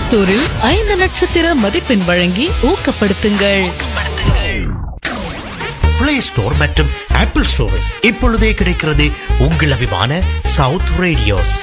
ஸ்டோரில் 5 நட்சத்திர மதிப்பெண் வழங்கி ஊக்கப்படுத்துங்கள். பிளே ஸ்டோர் மற்றும் ஆப்பிள் ஸ்டோரில் இப்பொழுதே கிடைக்கிறது உங்கள் அபிமான சவுத் ரேடியோஸ்.